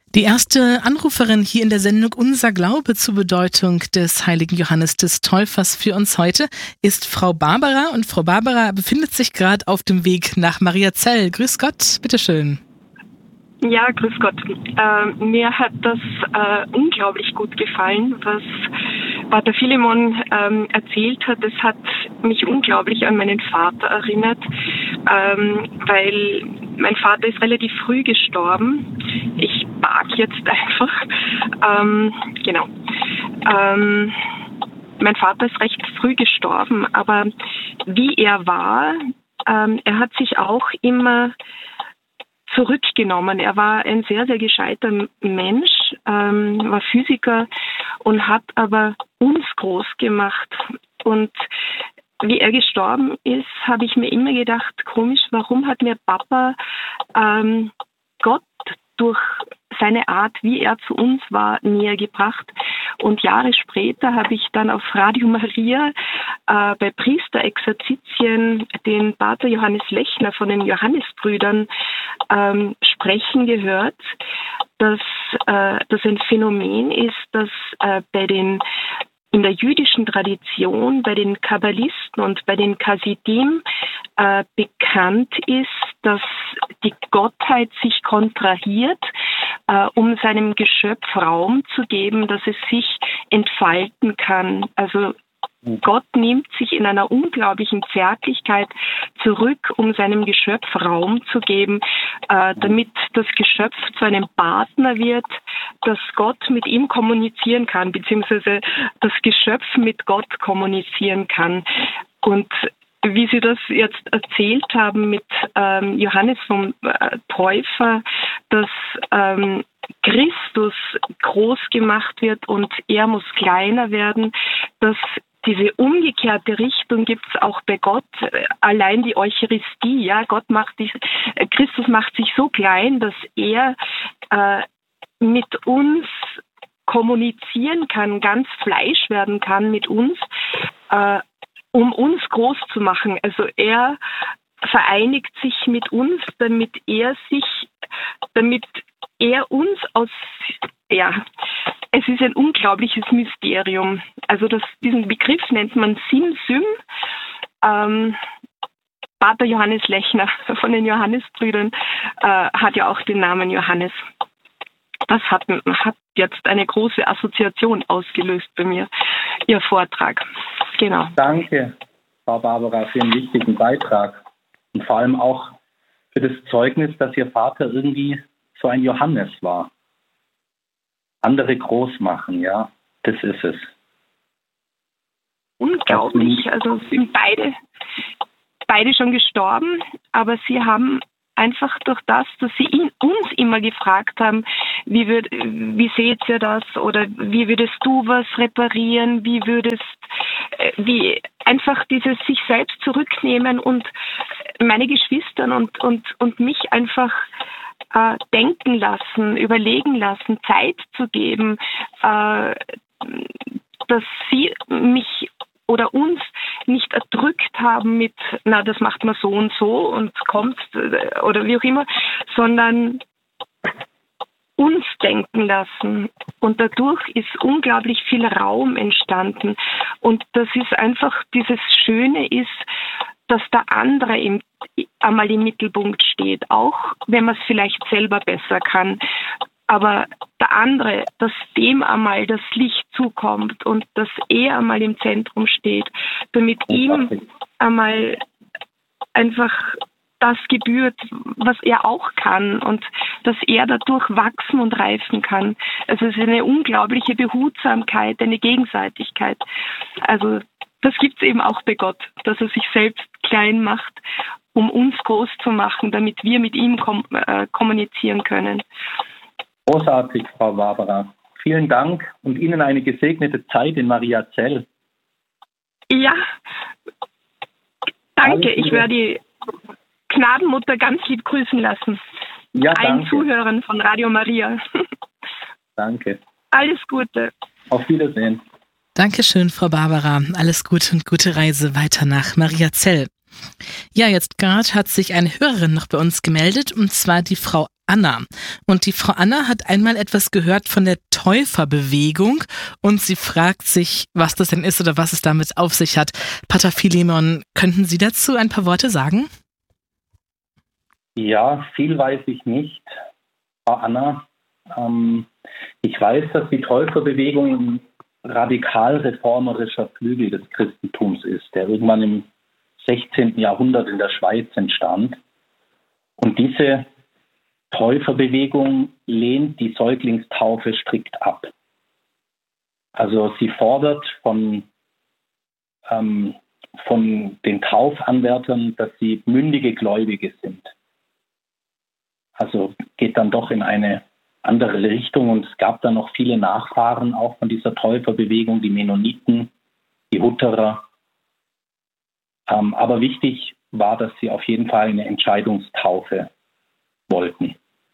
Die erste Anruferin hier in der Sendung Unser Glaube zur Bedeutung des heiligen Johannes des Täufers für uns heute ist Frau Barbara. Und Frau Barbara befindet sich gerade auf dem Weg nach Mariazell. Grüß Gott, bitteschön. Ja, grüß Gott. Mir hat das unglaublich gut gefallen, was Pater Philemon erzählt hat. Das hat mich unglaublich an meinen Vater erinnert, weil mein Vater ist relativ früh gestorben. Ich barg jetzt einfach. Mein Vater ist recht früh gestorben, aber wie er war, er hat sich auch immer zurückgenommen. Er war ein sehr, sehr gescheiter Mensch, war Physiker und hat aber uns groß gemacht. Und wie er gestorben ist, habe ich mir immer gedacht, komisch, warum hat mir Papa Gott durch seine Art, wie er zu uns war, näher gebracht. Und Jahre später habe ich dann auf Radio Maria bei Priesterexerzitien den Pater Johannes Lechner von den Johannesbrüdern sprechen gehört, dass das ein Phänomen ist, dass in der jüdischen Tradition bei den Kabbalisten und bei den Chassidim bekannt ist, dass die Gottheit sich kontrahiert, um seinem Geschöpf Raum zu geben, dass es sich entfalten kann. Also Gott nimmt sich in einer unglaublichen Zärtlichkeit zurück, um seinem Geschöpf Raum zu geben, damit das Geschöpf zu einem Partner wird, dass Gott mit ihm kommunizieren kann, beziehungsweise das Geschöpf mit Gott kommunizieren kann. Und wie Sie das jetzt erzählt haben mit Johannes vom Täufer, dass Christus groß gemacht wird und er muss kleiner werden, dass diese umgekehrte Richtung gibt es auch bei Gott. Allein die Eucharistie, ja, Christus macht sich so klein, dass er mit uns kommunizieren kann, ganz Fleisch werden kann mit uns, um uns groß zu machen. Also er vereinigt sich mit uns, damit er uns es ist ein unglaubliches Mysterium. Also diesen Begriff nennt man Simsym. Pater Johannes Lechner von den Johannesbrüdern hat ja auch den Namen Johannes. Das hat jetzt eine große Assoziation ausgelöst bei mir, Ihr Vortrag. Genau. Danke, Frau Barbara, für einen wichtigen Beitrag. Und vor allem auch für das Zeugnis, dass Ihr Vater irgendwie so ein Johannes war. Andere groß machen, ja, das ist es. Unglaublich, also sind beide schon gestorben, aber sie haben einfach durch das, dass sie uns immer gefragt haben, wie seht ihr das oder wie würdest du was reparieren, wie einfach dieses sich selbst zurücknehmen und meine Geschwister und mich einfach denken lassen, überlegen lassen, Zeit zu geben, dass sie mich oder uns nicht erdrückt haben mit, na, das macht man so und kommt oder wie auch immer, sondern uns denken lassen. Und dadurch ist unglaublich viel Raum entstanden. Und das ist einfach, dieses Schöne ist, dass der andere einmal im Mittelpunkt steht, auch wenn man es vielleicht selber besser kann. Aber der andere, dass dem einmal das Licht zukommt und dass er einmal im Zentrum steht, damit ihm einmal einfach das gebührt, was er auch kann und dass er dadurch wachsen und reifen kann. Also es ist eine unglaubliche Behutsamkeit, eine Gegenseitigkeit. Also das gibt es eben auch bei Gott, dass er sich selbst klein macht, um uns groß zu machen, damit wir mit ihm kommunizieren können. Großartig, Frau Barbara. Vielen Dank und Ihnen eine gesegnete Zeit in Mariazell. Ja, danke. Ich werde die Gnadenmutter ganz lieb grüßen lassen. Ja, allen Zuhörern von Radio Maria. Danke. Alles Gute. Auf Wiedersehen. Dankeschön, Frau Barbara. Alles Gute und gute Reise weiter nach Mariazell. Ja, jetzt gerade hat sich eine Hörerin noch bei uns gemeldet, und zwar die Frau Anna. Und die Frau Anna hat einmal etwas gehört von der Täuferbewegung und sie fragt sich, was das denn ist oder was es damit auf sich hat. Pater Philemon, könnten Sie dazu ein paar Worte sagen? Ja, viel weiß ich nicht, Frau Anna. Ich weiß, dass die Täuferbewegung ein radikal reformerischer Flügel des Christentums ist, der irgendwann im 16. Jahrhundert in der Schweiz entstand. Und diese Täuferbewegung lehnt die Säuglingstaufe strikt ab. Also sie fordert von den Taufanwärtern, dass sie mündige Gläubige sind. Also geht dann doch in eine andere Richtung und es gab dann noch viele Nachfahren auch von dieser Täuferbewegung, die Mennoniten, die Hutterer. Aber wichtig war, dass sie auf jeden Fall eine Entscheidungstaufe wollten.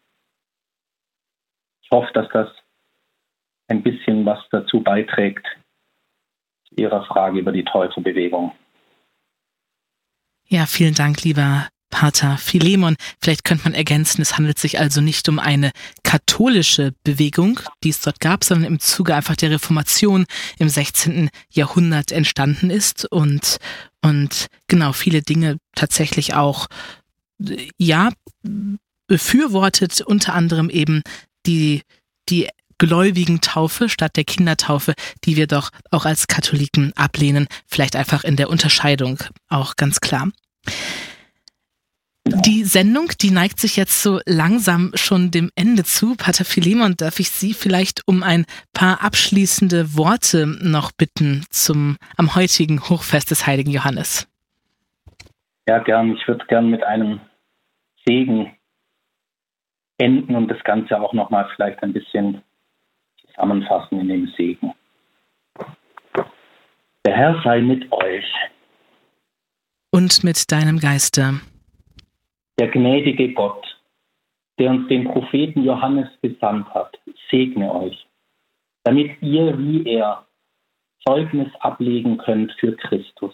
Ich hoffe, dass das ein bisschen was dazu beiträgt, zu Ihrer Frage über die Täuferbewegung. Ja, vielen Dank, lieber Pater Philemon. Vielleicht könnte man ergänzen, es handelt sich also nicht um eine katholische Bewegung, die es dort gab, sondern im Zuge einfach der Reformation im 16. Jahrhundert entstanden ist und genau viele Dinge tatsächlich auch befürwortet, unter anderem eben die Gläubigentaufe statt der Kindertaufe, die wir doch auch als Katholiken ablehnen, vielleicht einfach in der Unterscheidung auch ganz klar. Die Sendung, die neigt sich jetzt so langsam schon dem Ende zu. Pater Philemon, darf ich Sie vielleicht um ein paar abschließende Worte noch bitten am heutigen Hochfest des Heiligen Johannes? Ja, gern. Ich würde gern mit einem Segen enden und das Ganze auch nochmal vielleicht ein bisschen zusammenfassen in dem Segen. Der Herr sei mit euch. Und mit deinem Geiste. Der gnädige Gott, der uns den Propheten Johannes gesandt hat, segne euch, damit ihr wie er Zeugnis ablegen könnt für Christus.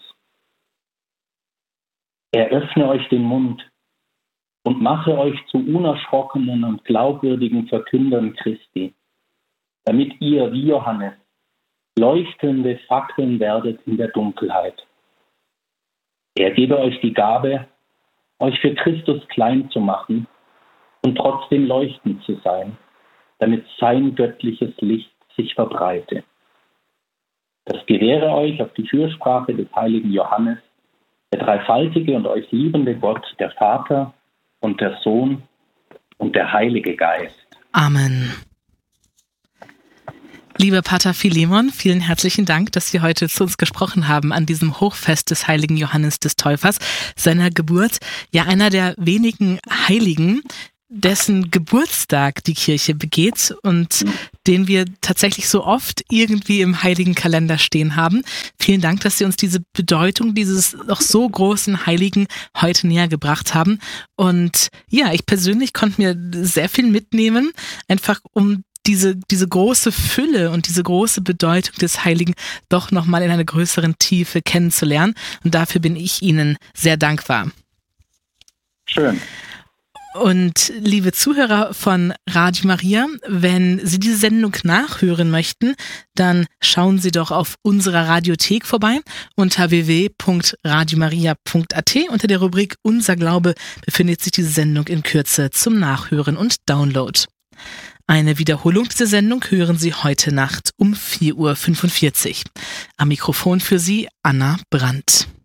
Er öffne euch den Mund und mache euch zu unerschrockenen und glaubwürdigen Verkündern Christi, damit ihr wie Johannes leuchtende Fackeln werdet in der Dunkelheit. Er gebe euch die Gabe, euch für Christus klein zu machen und trotzdem leuchtend zu sein, damit sein göttliches Licht sich verbreite. Das gewähre euch auf die Fürsprache des heiligen Johannes, der dreifaltige und euch liebende Gott, der Vater und der Sohn und der Heilige Geist. Amen. Lieber Pater Philemon, vielen herzlichen Dank, dass Sie heute zu uns gesprochen haben an diesem Hochfest des heiligen Johannes des Täufers, seiner Geburt, ja einer der wenigen Heiligen, dessen Geburtstag die Kirche begeht und den wir tatsächlich so oft irgendwie im heiligen Kalender stehen haben. Vielen Dank, dass Sie uns diese Bedeutung dieses noch so großen Heiligen heute näher gebracht haben. Und ja, ich persönlich konnte mir sehr viel mitnehmen, einfach um diese große Fülle und diese große Bedeutung des Heiligen doch nochmal in einer größeren Tiefe kennenzulernen. Und dafür bin ich Ihnen sehr dankbar. Schön. Und liebe Zuhörer von Radio Maria, wenn Sie diese Sendung nachhören möchten, dann schauen Sie doch auf unserer Radiothek vorbei unter www.radiomaria.at. Unter der Rubrik Unser Glaube befindet sich diese Sendung in Kürze zum Nachhören und Download. Eine Wiederholung dieser Sendung hören Sie heute Nacht um 4:45 Uhr. Am Mikrofon für Sie Anna Brandt.